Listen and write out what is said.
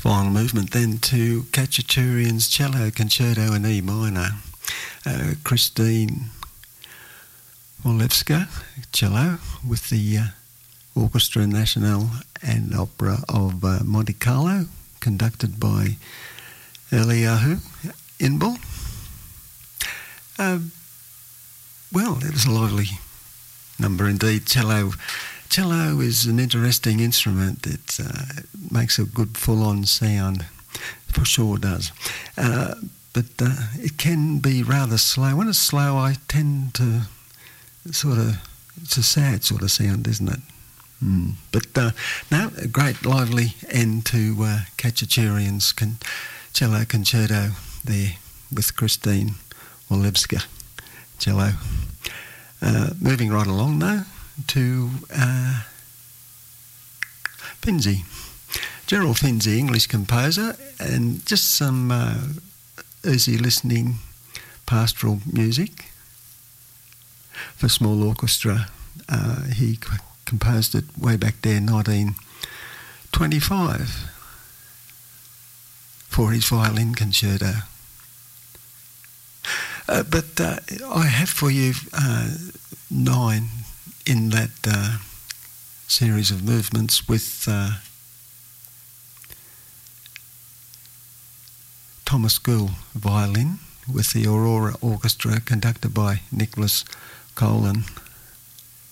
Final movement then to Khachaturian's Cello Concerto in E minor. Christine Wolewska, cello, with the Orchestra Nationale and Opera of Monte Carlo, conducted by Eliyahu Inbal. Well, it was a lovely number indeed. Cello is an interesting instrument. It makes a good full-on sound, for sure does. But it can be rather slow. When it's slow, I tend to it's a sad sort of sound, isn't it? But no, a great lively end to Khachaturian's Cello Concerto there with Christine Wolewska, cello. Moving right along now to Finzi. Gerald Finzi, English composer, and just some easy listening pastoral music for small orchestra. He composed it way back there, 1925, for his violin concerto. But I have for you 9 in that series of movements with Thomas Gould violin, with the Aurora Orchestra conducted by Nicholas Colin